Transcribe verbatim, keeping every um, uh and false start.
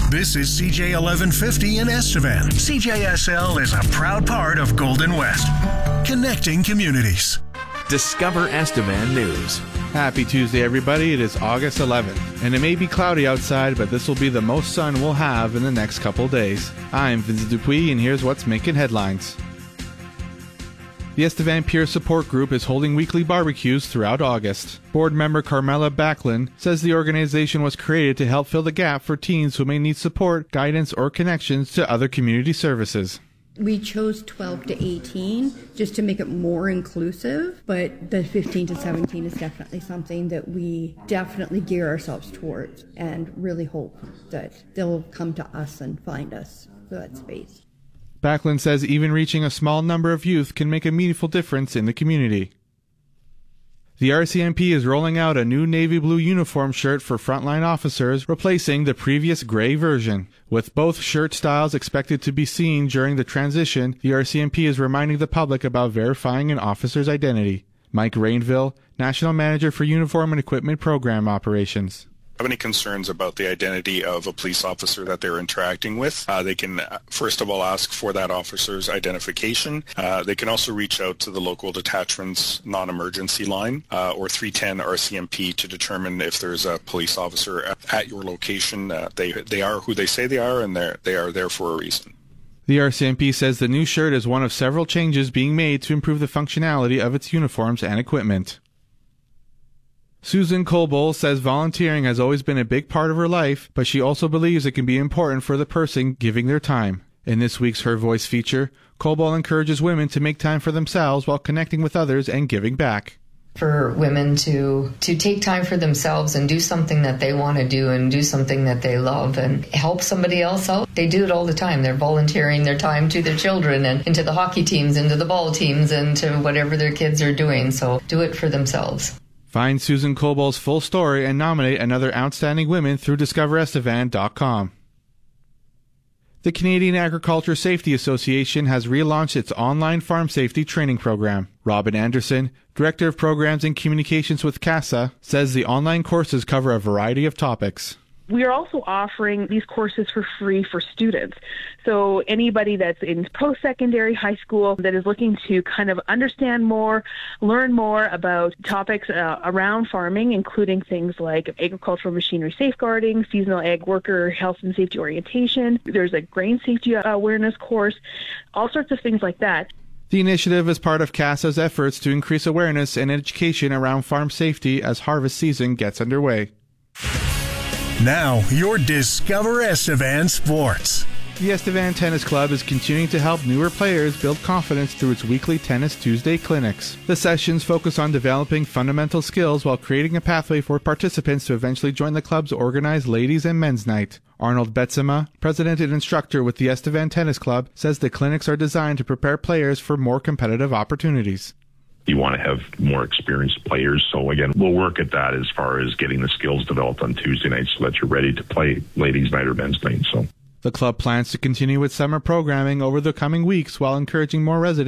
This is C J eleven fifty in Estevan. C J S L is a proud part of Golden West, connecting communities. Discover Estevan News. Happy Tuesday, everybody. It is August eleventh, and it may be cloudy outside, but this will be the most sun we'll have in the next couple days. I'm Vincent Dupuis, and here's what's making headlines. The Estevan Peer Support Group is holding weekly barbecues throughout August. Board member Carmela Backlund says the organization was created to help fill the gap for teens who may need support, guidance, or connections to other community services. We chose twelve to eighteen just to make it more inclusive, but the fifteen to seventeen is definitely something that we definitely gear ourselves towards and really hope that they'll come to us and find us for that space. Backlund says even reaching a small number of youth can make a meaningful difference in the community. The R C M P is rolling out a new navy blue uniform shirt for frontline officers, replacing the previous gray version. With both shirt styles expected to be seen during the transition, the R C M P is reminding the public about verifying an officer's identity. Mike Rainville, National Manager for Uniform and Equipment Program Operations. Have any concerns about the identity of a police officer that they're interacting with, uh, they can uh, first of all ask for that officer's identification. Uh, they can also reach out to the local detachment's non-emergency line uh, or three ten R C M P to determine if there's a police officer at, at your location. Uh, they they are who they say they are, and they they are there for a reason. The R C M P says the new shirt is one of several changes being made to improve the functionality of its uniforms and equipment. Susan Colboll says volunteering has always been a big part of her life, but she also believes it can be important for the person giving their time. In this week's Her Voice feature, Colboll encourages women to make time for themselves while connecting with others and giving back. For women to to take time for themselves and do something that they want to do and do something that they love and help somebody else out. They do it all the time. They're volunteering their time to their children and into the hockey teams, into the ball teams, and to whatever their kids are doing. So do it for themselves. Find Susan Colboll's full story and nominate another outstanding women through discover estevan dot com. The Canadian Agriculture Safety Association has relaunched its online farm safety training program. Robin Anderson, Director of Programs and Communications with CASA, says the online courses cover a variety of topics. We are also offering these courses for free for students. So anybody that's in post-secondary high school that is looking to kind of understand more, learn more about topics uh, around farming, including things like agricultural machinery safeguarding, seasonal ag worker health and safety orientation. There's a grain safety awareness course, all sorts of things like that. The initiative is part of CASA's efforts to increase awareness and education around farm safety as harvest season gets underway. Now, your Discover Estevan Sports. The Estevan Tennis Club is continuing to help newer players build confidence through its weekly Tennis Tuesday clinics. The sessions focus on developing fundamental skills while creating a pathway for participants to eventually join the club's organized ladies' and men's night. Arnold Betsema, president and instructor with the Estevan Tennis Club, says the clinics are designed to prepare players for more competitive opportunities. You want to have more experienced players. So again, we'll work at that as far as getting the skills developed on Tuesday nights so that you're ready to play ladies' night or men's night. So the club plans to continue with summer programming over the coming weeks while encouraging more residents